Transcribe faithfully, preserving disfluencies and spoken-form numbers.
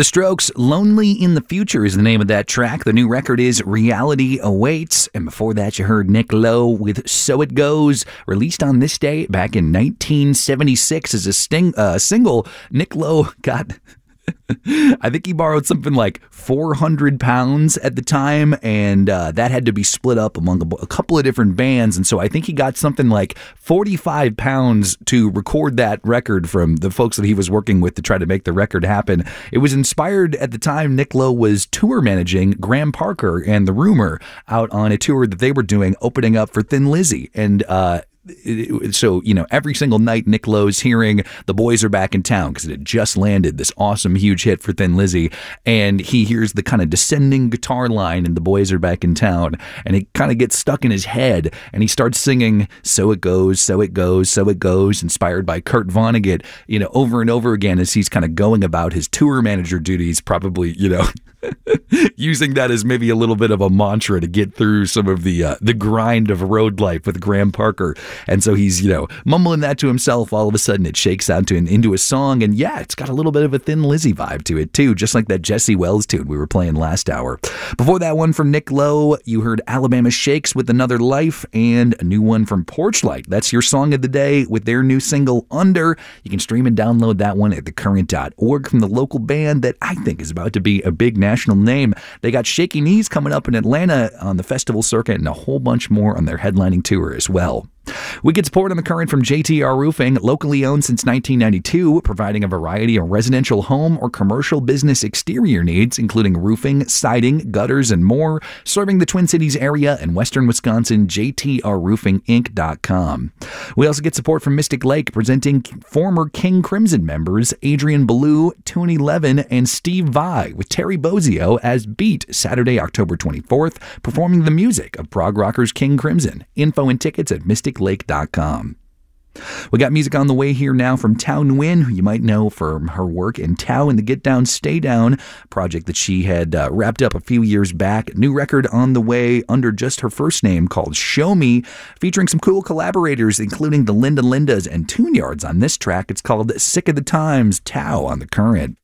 The Strokes' Lonely in the Future is the name of that track. The new record is Reality Awaits. And before that, you heard Nick Lowe with So It Goes, released on this day back in nineteen seventy-six as a sting, uh, single. Nick Lowe got... I think he borrowed something like four hundred pounds at the time, and uh, that had to be split up among a, a couple of different bands. And so I think he got something like forty-five pounds to record that record from the folks that he was working with to try to make the record happen. It was inspired at the time. Nick Lowe was tour managing Graham Parker and The Rumor out on a tour that they were doing, opening up for Thin Lizzy. And uh So, you know, every single night Nick Lowe's hearing The Boys Are Back in Town because it had just landed this awesome, huge hit for Thin Lizzy. And he hears the kind of descending guitar line in The Boys Are Back in Town. And it kind of gets stuck in his head. And he starts singing So It Goes, So It Goes, So It Goes, inspired by Kurt Vonnegut, you know, over and over again as he's kind of going about his tour manager duties, probably, you know, using that as maybe a little bit of a mantra to get through some of the uh, the grind of road life with Graham Parker. And so he's, you know, mumbling that to himself. All of a sudden it shakes out to an, into a song. And yeah, it's got a little bit of a Thin Lizzy vibe to it too, just like that Jesse Wells tune we were playing last hour. Before that one from Nick Lowe, you heard Alabama Shakes with Another Life, and a new one from Porchlight. That's your song of the day with their new single Under. You can stream and download that one at the current dot org from the local band that I think is about to be a big national name. They got Shaky Knees coming up in Atlanta on the festival circuit and a whole bunch more on their headlining tour as well. We get support on the current from J T R Roofing, locally owned since nineteen ninety-two, providing a variety of residential home or commercial business exterior needs, including roofing, siding, gutters, and more. Serving the Twin Cities area and western Wisconsin, J T R roofing inc dot com. We also get support from Mystic Lake, presenting former King Crimson members Adrian Ballou, Tony Levin, and Steve Vai, with Terry Bozzio as Beat, Saturday, October twenty-fourth, performing the music of prog rockers King Crimson. Info and tickets at mystic lake dot com. We got music on the way here now from Tao Nguyen, who you might know from her work in Tao and the Get Down, Stay Down project that she had uh, wrapped up a few years back. New record on the way under just her first name called Show Me, featuring some cool collaborators, including the Linda Lindas and Tune Yards on this track. It's called Sick of the Times, Tao on the current.